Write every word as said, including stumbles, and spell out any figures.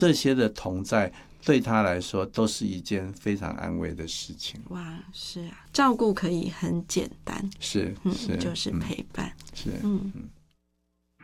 这些的同在对他来说都是一件非常安慰的事情。 哇，是啊，照顾可以很简单， 是是、 嗯、就是陪伴， 是嗯。 嗯